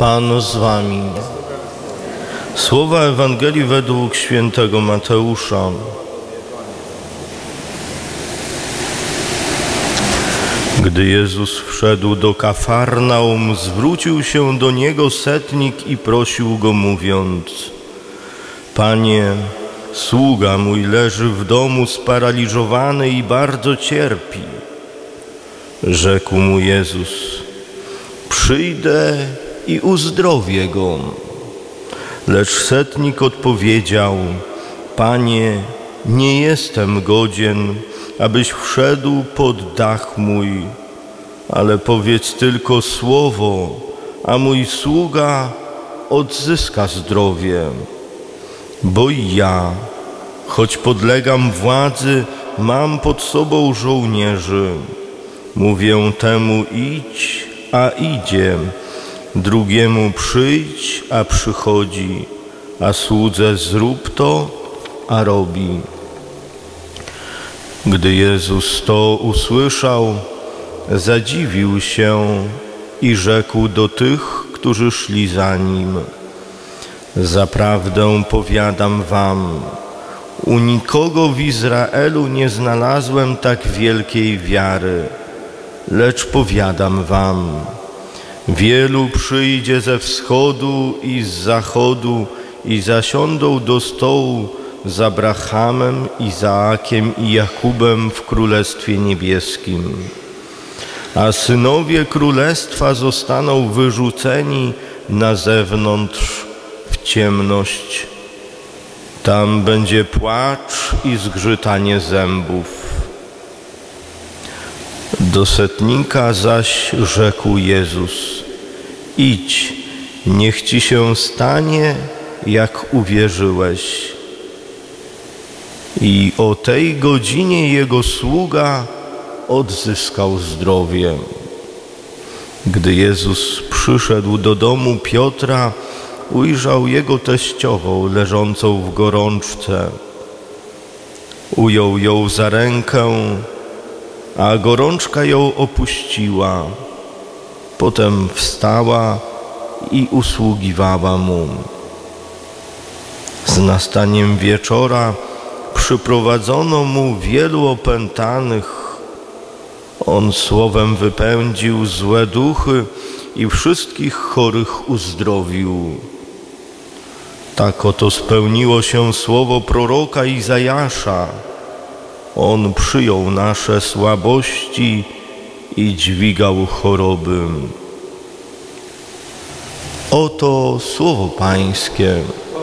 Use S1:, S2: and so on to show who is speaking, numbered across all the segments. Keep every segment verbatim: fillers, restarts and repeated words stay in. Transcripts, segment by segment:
S1: Pan z wami. Słowa Ewangelii według świętego Mateusza. Gdy Jezus wszedł do Kafarnaum, zwrócił się do Niego setnik i prosił Go, mówiąc: Panie, sługa mój leży w domu sparaliżowany i bardzo cierpi. Rzekł mu Jezus: przyjdę i uzdrowię go. Lecz setnik odpowiedział: Panie, nie jestem godzien, abyś wszedł pod dach mój, ale powiedz tylko słowo, a mój sługa odzyska zdrowie. Bo i ja, choć podlegam władzy, mam pod sobą żołnierzy. Mówię temu: idź, a idzie, drugiemu: przyjdź, a przychodzi, a słudze: zrób to, a robi. Gdy Jezus to usłyszał, zadziwił się i rzekł do tych, którzy szli za Nim: zaprawdę powiadam wam, u nikogo w Izraelu nie znalazłem tak wielkiej wiary. Lecz powiadam wam, wielu przyjdzie ze wschodu i z zachodu i zasiądą do stołu z Abrahamem, Izaakiem i Jakubem w Królestwie Niebieskim. A synowie Królestwa zostaną wyrzuceni na zewnątrz w ciemność. Tam będzie płacz i zgrzytanie zębów. Do setnika zaś rzekł Jezus: idź, niech ci się stanie, jak uwierzyłeś. I o tej godzinie jego sługa odzyskał zdrowie. Gdy Jezus przyszedł do domu Piotra, ujrzał jego teściową leżącą w gorączce. Ujął ją za rękę, a gorączka ją opuściła. Potem wstała i usługiwała mu. Z nastaniem wieczora przyprowadzono mu wielu opętanych. On słowem wypędził złe duchy i wszystkich chorych uzdrowił. Tak oto spełniło się słowo proroka Izajasza: on przyjął nasze słabości i dźwigał choroby. Oto słowo Pańskie.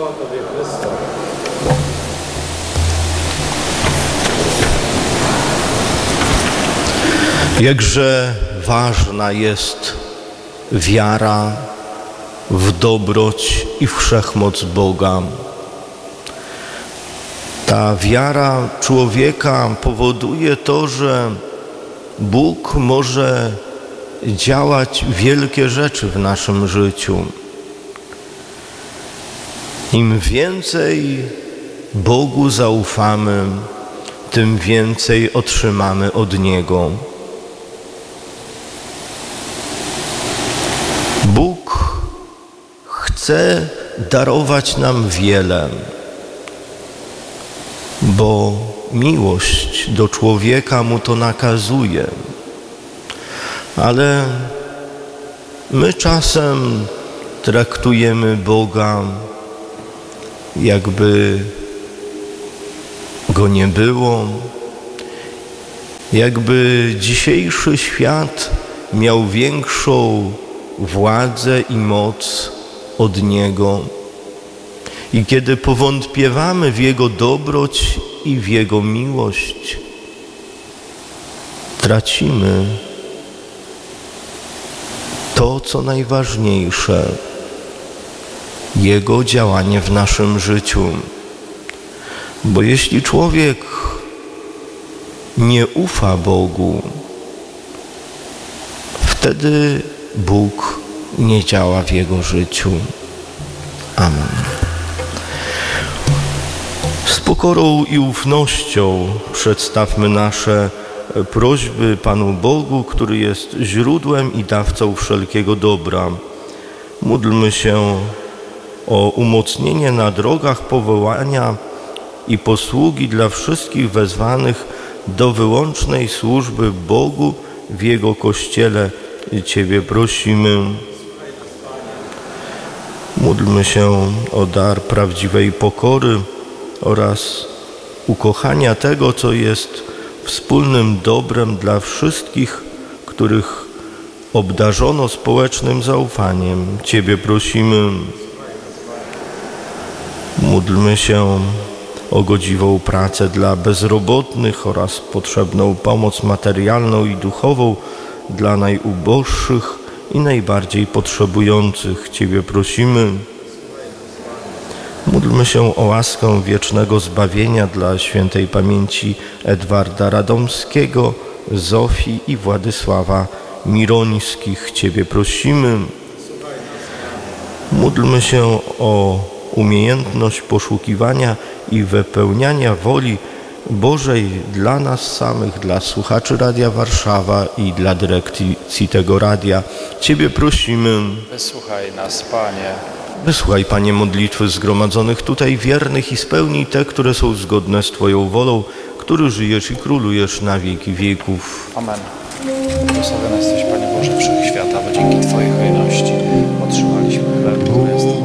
S1: Jakże ważna jest wiara w dobroć i wszechmoc Boga. Ta wiara człowieka powoduje to, że Bóg może działać wielkie rzeczy w naszym życiu. Im więcej Bogu zaufamy, tym więcej otrzymamy od Niego. Bóg chce darować nam wiele, bo miłość do człowieka mu to nakazuje. Ale my czasem traktujemy Boga, jakby Go nie było, jakby dzisiejszy świat miał większą władzę i moc od Niego. I kiedy powątpiewamy w Jego dobroć i w Jego miłość, tracimy to, co najważniejsze, Jego działanie w naszym życiu. Bo jeśli człowiek nie ufa Bogu, wtedy Bóg nie działa w jego życiu. Amen. Z pokorą i ufnością przedstawmy nasze prośby Panu Bogu, który jest źródłem i dawcą wszelkiego dobra. Módlmy się o umocnienie na drogach powołania i posługi dla wszystkich wezwanych do wyłącznej służby Bogu w Jego Kościele. Ciebie prosimy. Módlmy się o dar prawdziwej pokory oraz ukochania tego, co jest wspólnym dobrem dla wszystkich, których obdarzono społecznym zaufaniem. Ciebie prosimy. Módlmy się o godziwą pracę dla bezrobotnych oraz potrzebną pomoc materialną i duchową dla najuboższych i najbardziej potrzebujących. Ciebie prosimy. Módlmy się o łaskę wiecznego zbawienia dla świętej pamięci Edwarda Radomskiego, Zofii i Władysława Mirońskich. Ciebie prosimy. Módlmy się o umiejętność poszukiwania i wypełniania woli Bożej dla nas samych, dla słuchaczy Radia Warszawa i dla dyrekcji tego radia. Ciebie prosimy.
S2: Wysłuchaj nas, Panie.
S1: Wysłuchaj, Panie, modlitwy zgromadzonych tutaj wiernych i spełnij te, które są zgodne z Twoją wolą, który żyjesz i królujesz na wieki wieków.
S2: Amen. Błogosławiony jesteś, Panie Boże Wszechświata, bo dzięki Twojej hojności otrzymaliśmy chleb.